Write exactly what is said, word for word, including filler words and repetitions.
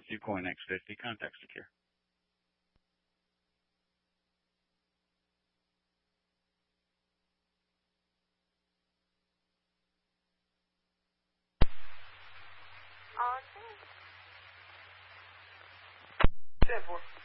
Ucoin X fifty. Contact secure. On. ten four.